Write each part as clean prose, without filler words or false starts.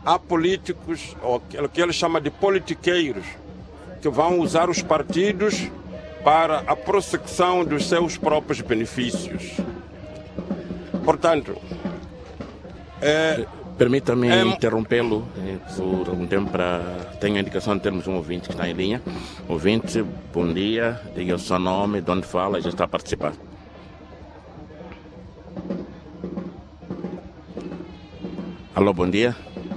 há políticos, ou aquilo que ele chama de politiqueiros, que vão usar os partidos para a prossecução dos seus próprios benefícios. Portanto, permita-me interrompê-lo por algum tempo para... Tenho a indicação de termos um ouvinte que está em linha. Ouvinte, bom dia, diga o seu nome, de onde fala, já está a participar. Alô, bom dia.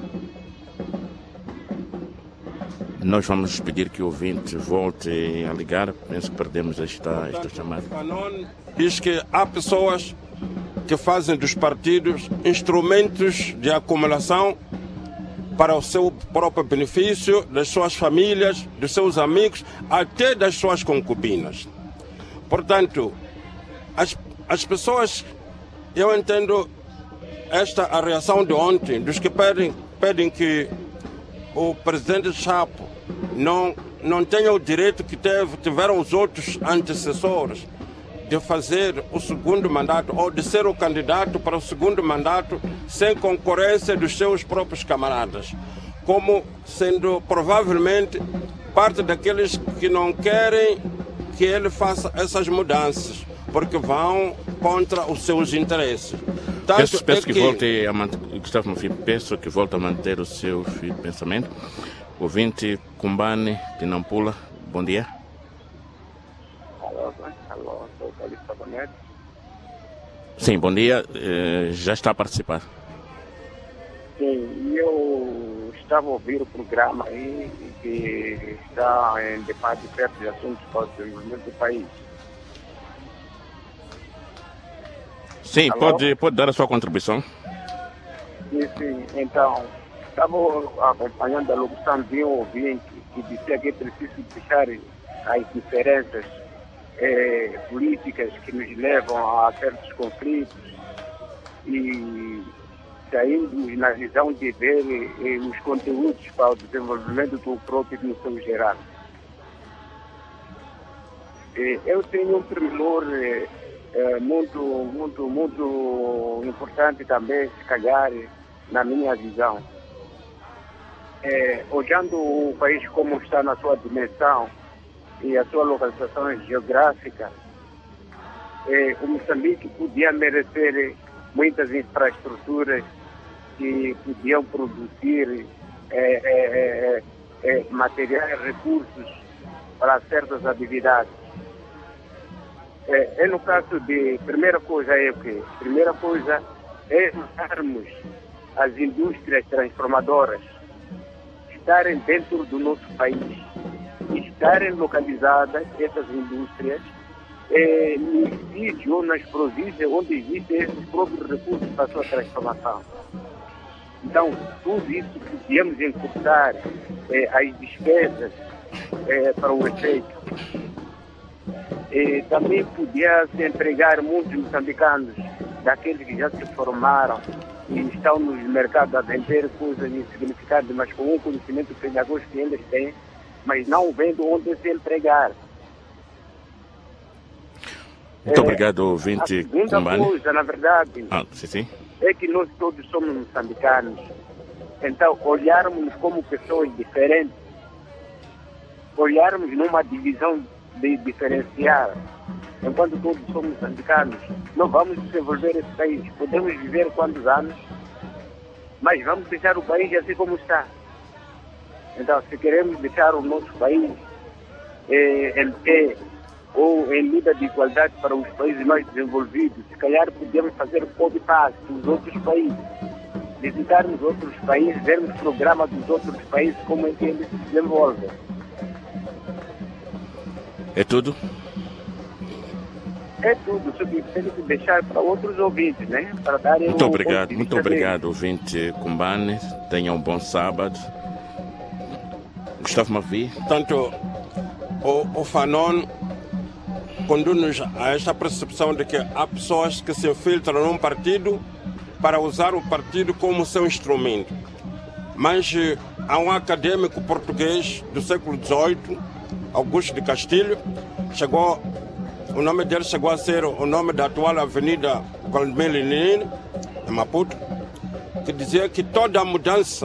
Nós vamos pedir que o ouvinte volte a ligar. Penso que perdemos esta chamada. O Fanon diz que há pessoas que fazem dos partidos instrumentos de acumulação para o seu próprio benefício, das suas famílias, dos seus amigos, até das suas concubinas. Portanto, as pessoas, eu entendo a reação de ontem, dos que pedem que o presidente Chapo não tenha o direito que tiveram os outros antecessores de fazer o segundo mandato ou de ser o candidato para o segundo mandato sem concorrência dos seus próprios camaradas, como sendo provavelmente parte daqueles que não querem que ele faça essas mudanças, porque vão contra os seus interesses. Peço que volte a manter, Gustavo Mafim, peço que volte a manter o seu fio de pensamento. Ouvinte Kumbane de Nampula, bom dia. Alô, sou o Calixto Bonetti. Sim, bom dia, já está a participar. Sim, eu estava a ouvir o programa aí que está em debate perto de assuntos para o desenvolvimento do país. Sim, pode dar a sua contribuição. Sim, então, estava acompanhando a locução de um ouvinte que dizia que é preciso deixar as diferenças políticas que nos levam a certos conflitos e saindo na visão de ver os conteúdos para o desenvolvimento do próprio no seu geral. Eu tenho um tremor muito importante também, se calhar, na minha visão. Olhando o país como está na sua dimensão e a sua localização geográfica, o Moçambique podia merecer muitas infraestruturas que podiam produzir materiais, recursos para certas atividades. No caso de, primeira coisa é o quê? Primeira coisa é usarmos as indústrias transformadoras, estarem dentro do nosso país, estarem localizadas essas indústrias no sítio ou nas províncias onde existem esses próprios recursos para a sua transformação. Então, tudo isso podíamos encurtar as despesas para o efeito. Também podia se empregar muitos moçambicanos, daqueles que já se formaram e estão nos mercados a vender coisas insignificantes, mas com um conhecimento pedagógico que eles têm, mas não vendo onde se empregar. Muito obrigado, ouvinte. A segunda coisa, na verdade, sim. é que nós todos somos moçambicanos. Então, olharmos como pessoas diferentes, olharmos numa divisão de diferenciar, enquanto todos somos moçambicanos, não vamos desenvolver esse país. Podemos viver quantos anos, mas vamos deixar o país assim como está. Então, se queremos deixar o nosso país em pé ou em luta de igualdade para os países mais desenvolvidos, se calhar podemos fazer o pó de paz dos outros países, visitarmos outros países, vermos programas dos outros países, como é que eles se desenvolvem. É tudo? É tudo, só que tem que deixar para outros ouvintes, né? Para darem muito obrigado, ouvinte Kumbane. Tenha um bom sábado. Gustavo Mavi. Portanto, o Fanon conduz-nos a esta percepção de que há pessoas que se infiltram num partido para usar o partido como seu instrumento. Mas há um acadêmico português do século XVIII, Augusto de Castilho, o nome dele chegou a ser o nome da atual Avenida Guilherme Lenin, em Maputo, que dizia que toda mudança